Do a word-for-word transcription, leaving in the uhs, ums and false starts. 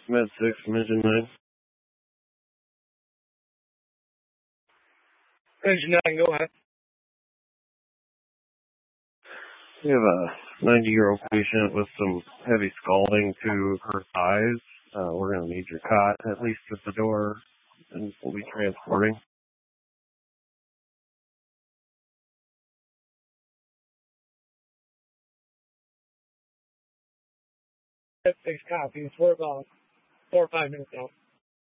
Med six, Engine nine. Engine nine, go ahead. We have a ninety-year-old patient with some heavy scalding to her thighs. Uh, we're going to need your cot at least at the door, and we'll be transporting. Six copies. We're about four or five minutes out.